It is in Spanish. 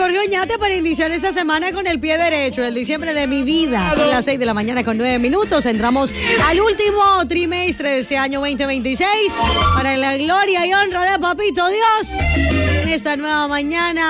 Jorge Oñate para iniciar esta semana con el pie derecho, el diciembre de mi vida. Son las 6 de la mañana con 9 minutos. Entramos al último trimestre de este año 2026 para la gloria y honra de Papito Dios en esta nueva mañana.